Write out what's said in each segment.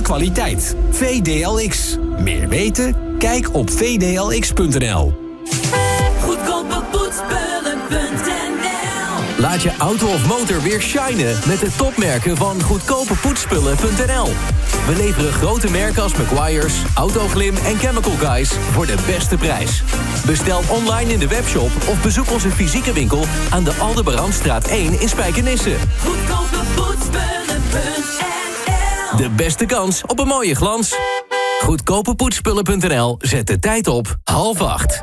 kwaliteit. VDLX. Meer weten? Kijk op vdlx.nl. Goedkope poetsspullen.nl. Laat je auto of motor weer shinen met de topmerken van goedkopepoetsspullen.nl. We leveren grote merken als Meguiar's, Autoglim en Chemical Guys voor de beste prijs. Bestel online in de webshop of bezoek onze fysieke winkel aan de Aldebarandstraat 1 in Spijkenisse. Goedkope poetsspullen.nl. De beste kans op een mooie glans. Goedkopepoetsspullen.nl zet de tijd op 7:30.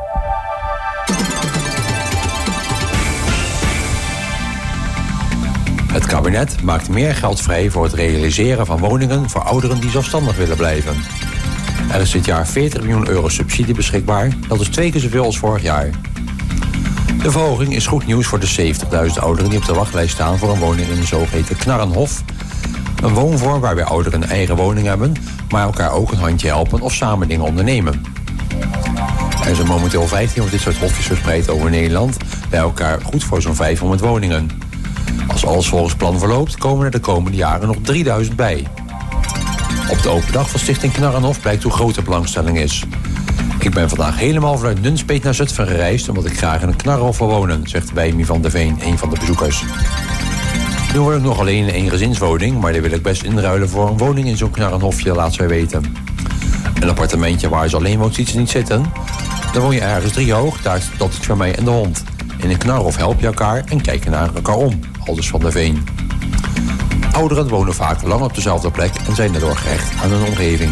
Het kabinet maakt meer geld vrij voor het realiseren van woningen voor ouderen die zelfstandig willen blijven. Er is dit jaar 40 miljoen euro subsidie beschikbaar, dat is 2 keer zoveel als vorig jaar. De verhoging is goed nieuws voor de 70.000 ouderen die op de wachtlijst staan voor een woning in de zogeheten Knarrenhof. Een woonvorm waarbij ouderen een eigen woning hebben, maar elkaar ook een handje helpen of samen dingen ondernemen. Er zijn momenteel 15 van dit soort hofjes verspreid over Nederland, bij elkaar goed voor zo'n 500 woningen. Als alles volgens plan verloopt, komen er de komende jaren nog 3000 bij. Op de open dag van Stichting Knarrenhof blijkt hoe groot de belangstelling is. Ik ben vandaag helemaal vanuit Nunspeet naar Zutphen gereisd, omdat ik graag in een knarrenhof wil wonen, zegt Wijmi van der Veen, een van de bezoekers. Nu woon ik nog alleen in een eengezinswoning, maar die wil ik best inruilen voor een woning in zo'n knarrenhofje, laat zij weten. Een appartementje waar ze alleen woont ziet ze niet zitten. Dan woon je ergens 3 hoog, daar is dat iets voor mij en de hond. In een knarrenhof help je elkaar en kijk je naar elkaar om, aldus van der Veen. Ouderen wonen vaak lang op dezelfde plek en zijn daardoor gehecht aan hun omgeving.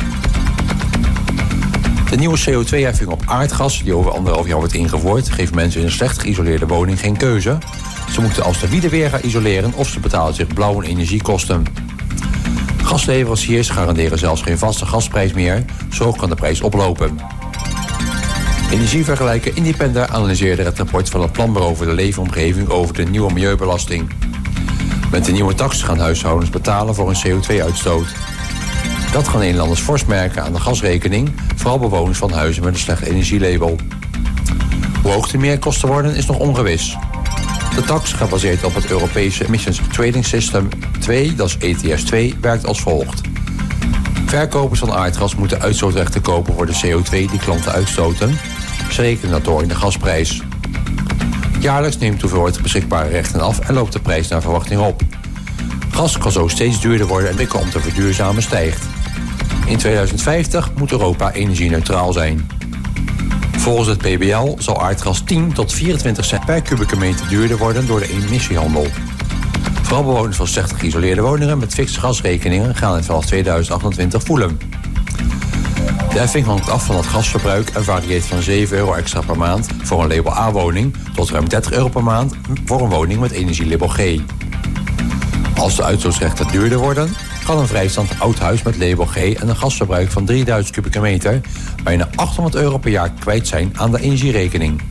De nieuwe CO2-heffing op aardgas, die over 1,5 jaar wordt ingevoerd, geeft mensen in een slecht geïsoleerde woning geen keuze. Ze moeten als de wiede weer gaan isoleren of ze betalen zich blauw aan energiekosten. Gasleveranciers garanderen zelfs geen vaste gasprijs meer, zo kan de prijs oplopen. Energievergelijker Independer analyseerde het rapport van het Planbureau voor de Leefomgeving over de nieuwe milieubelasting. Met de nieuwe tax gaan huishoudens betalen voor hun CO2-uitstoot. Dat gaan Nederlanders fors merken aan de gasrekening, vooral bewoners van huizen met een slecht energielabel. Hoe hoog de meerkosten worden is nog ongewis. De tax, gebaseerd op het Europese Emissions Trading System 2, dat is ETS 2, werkt als volgt. Verkopers van aardgas moeten uitstootrechten kopen voor de CO2 die klanten uitstoten. Ze rekenen dat door in de gasprijs. Jaarlijks neemt de hoeveelheid beschikbare rechten af en loopt de prijs naar verwachting op. Gas kan zo steeds duurder worden en de druk om te verduurzamen stijgt. In 2050 moet Europa energie-neutraal zijn. Volgens het PBL zal aardgas 10 tot 24 cent per kubieke meter duurder worden door de emissiehandel. Vooral bewoners van slecht geïsoleerde woningen met fixe gasrekeningen gaan het vanaf 2028 voelen. De heffing hangt af van het gasverbruik en varieert van €7 extra per maand voor een label A-woning tot ruim €30 per maand voor een woning met energielabel G. Als de uitstootrechten duurder worden, kan een vrijstaand oud huis met label G en een gasverbruik van 3000 kubieke meter bijna €800 per jaar kwijt zijn aan de energierekening.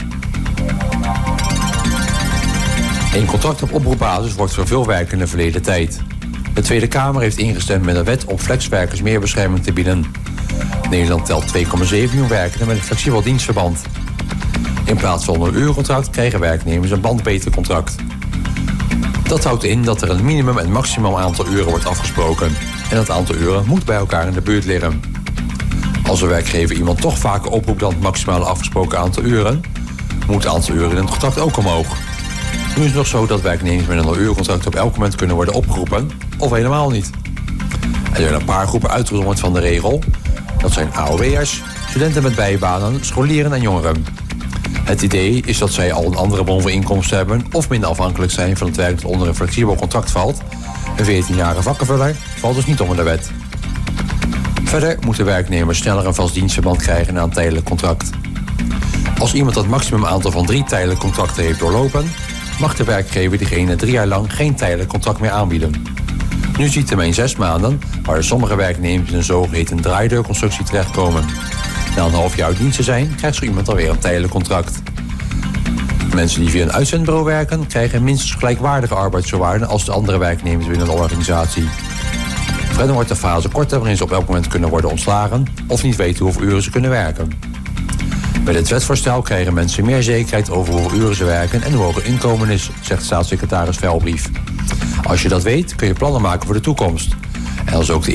Een contract op oproepbasis wordt voor veel werkenden verleden tijd. De Tweede Kamer heeft ingestemd met een wet om flexwerkers meer bescherming te bieden. Nederland telt 2,7 miljoen werkenden met een flexibel dienstverband. In plaats van een uurcontract krijgen werknemers een bandbreedtecontract. Dat houdt in dat er een minimum en maximum aantal uren wordt afgesproken. En dat aantal uren moet bij elkaar in de buurt liggen. Als een werkgever iemand toch vaker oproept dan het maximale afgesproken aantal uren, moet het aantal uren in het contract ook omhoog. Nu is het nog zo dat werknemers met een 0-uurcontract op elk moment kunnen worden opgeroepen, of helemaal niet. Er zijn een paar groepen uitgezonderd van de regel. Dat zijn AOW'ers, studenten met bijbanen, scholieren en jongeren. Het idee is dat zij al een andere bron van inkomsten hebben of minder afhankelijk zijn van het werk dat onder een flexibel contract valt. Een 14-jarige vakkenvuller valt dus niet onder de wet. Verder moeten werknemers sneller een vast dienstverband krijgen na een tijdelijk contract. Als iemand het maximum aantal van 3 tijdelijke contracten heeft doorlopen, mag de werkgever diegene 3 jaar lang geen tijdelijk contract meer aanbieden. Nu ziet termijn 6 maanden, waar sommige werknemers in een zogeheten draaideurconstructie terechtkomen. Na een half jaar uit dienst te zijn, krijgt zo iemand alweer een tijdelijk contract. Mensen die via een uitzendbureau werken, krijgen minstens gelijkwaardige arbeidsvoorwaarden als de andere werknemers binnen de organisatie. Verder wordt de fase korter waarin ze op elk moment kunnen worden ontslagen of niet weten hoeveel uren ze kunnen werken. Bij dit wetsvoorstel krijgen mensen meer zekerheid over hoeveel uren ze werken en hoe hoog hun inkomen is, zegt staatssecretaris Velbrief. Als je dat weet, kun je plannen maken voor de toekomst. En als ook de